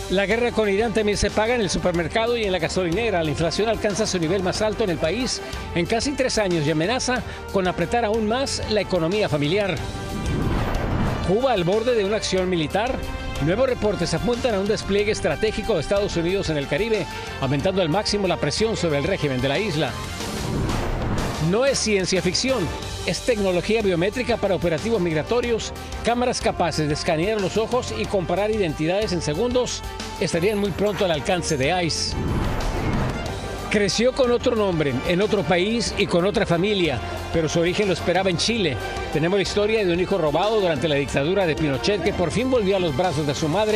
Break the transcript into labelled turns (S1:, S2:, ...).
S1: La guerra con Irán también se paga en el supermercado y en la gasolinera. La inflación alcanza su nivel más alto en el país en casi 3 años y amenaza con apretar aún más la economía familiar. Cuba al borde de una acción militar. Nuevos reportes apuntan a un despliegue estratégico de Estados Unidos en el Caribe, aumentando al máximo la presión sobre el régimen de la isla. No es ciencia ficción, es tecnología biométrica para operativos migratorios. Cámaras capaces de escanear los ojos y comparar identidades en segundos estarían muy pronto al alcance de ICE. Creció con otro nombre, en otro país y con otra familia, pero su origen lo esperaba en Chile. Tenemos la historia de un hijo robado durante la dictadura de Pinochet que por fin volvió a los brazos de su madre